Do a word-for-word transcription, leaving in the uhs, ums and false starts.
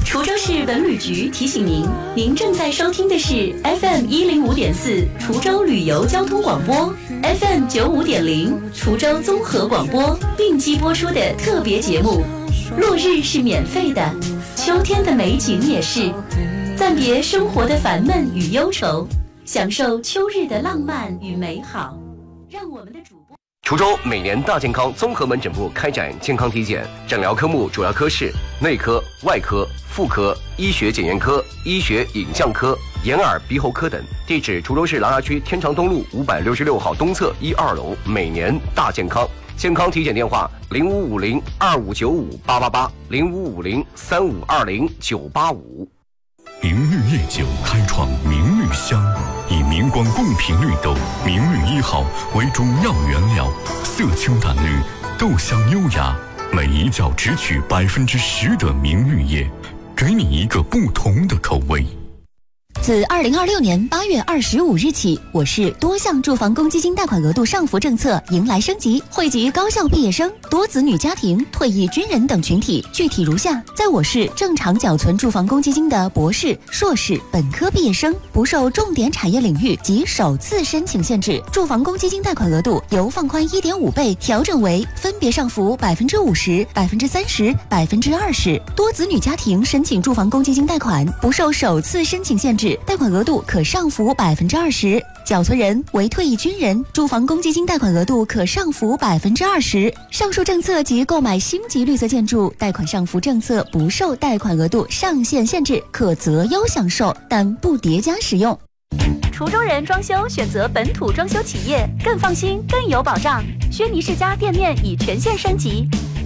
滁州市文旅局提醒您，您正在收听的是 F M 一零五点四滁州旅游交通广播 ，F M 九五点零滁州综合广播并机播出的特别节目。落日是免费的，秋天的美景也是。暂别生活的烦闷与忧愁，享受秋日的浪漫与美好。让我们的主播。 滁州每年大健康综合门诊部开展健康体检，诊疗科目主要科室内科、外科、妇科、医学检验科、医学影像科、眼耳鼻喉科等。地址：滁州市琅琊区天长东路五百六十六号东侧一二楼。每年大健康。健康体检电话：零五五零二五九五八八八，零五五零三五二零九八五。 明绿夜酒开创明绿香，以明光贡品绿豆明绿一号为主要原料，色清淡绿，豆香优雅，每一窖只取百分之十的明绿叶，给你一个不同的口味。 自二零二六年八月二十五日起，我市多项住房公积金贷款额度上浮政策迎来升级，惠及高校毕业生、多子女家庭、退役军人等群体。具体如下：在我市正常缴存住房公积金的博士、硕士、本科毕业生，不受重点产业领域及首次申请限制，住房公积金贷款额度由放宽一点五倍调整为分别上浮百分之五十、百分之三十、百分之二十。多子女家庭申请住房公积金贷款，不受首次申请限制，贷款额度可上浮百分之二十，缴存人为退役军人，住房公积金贷款额度可上浮百分之二十。上述政策及购买星级绿色建筑贷款上浮政策不受贷款额度上限限制，可择优享受，但不叠加使用。 滁州人装修选择本土装修企业，更放心更有保障。轩尼世家店面已全线升级，